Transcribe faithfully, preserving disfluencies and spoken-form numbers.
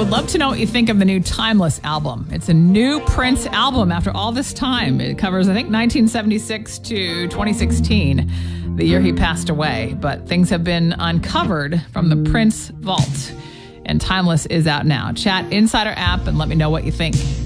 would love to know what you think of the new Timeless album. It's a new Prince album after all this time. It covers, I think, nineteen seventy-six to twenty sixteen, the year he passed away. But things have been uncovered from the Prince vault. And Timeless is out now. Chat Insider app and let me know what you think.